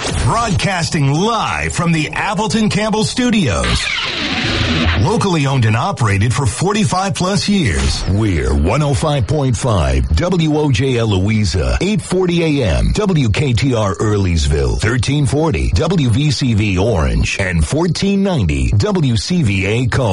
Broadcasting live from the Appleton Campbell Studios. Locally owned and operated for 45 plus years. We're 105.5 WOJL Louisa, 840 AM, WKTR Earleysville, 1340 WVCV Orange, and 1490 WCVA Cole.